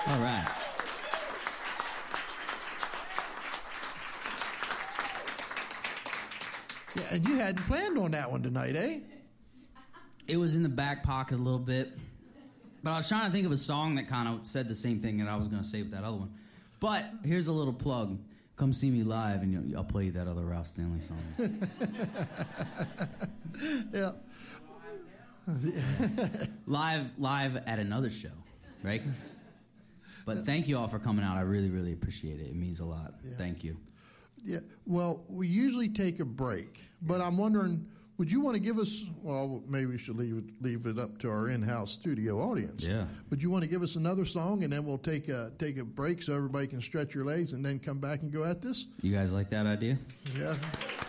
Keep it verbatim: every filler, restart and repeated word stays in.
All right. Yeah, and you hadn't planned on that one tonight, eh? It was in the back pocket a little bit. But I was trying to think of a song that kind of said the same thing that I was going to say with that other one. But here's a little plug. Come see me live, and you'll, I'll play you that other Ralph Stanley song. Yeah. live, live at another show, right? But thank you all for coming out. I really, really appreciate it. It means a lot. Yeah. Thank you. Yeah. Well, we usually take a break, but I'm wondering, would you want to give us? Well, maybe we should leave it, leave it up to our in-house studio audience. Yeah. Would you want to give us another song, and then we'll take a take a break so everybody can stretch your legs, and then come back and go at this? You guys like that idea? Yeah.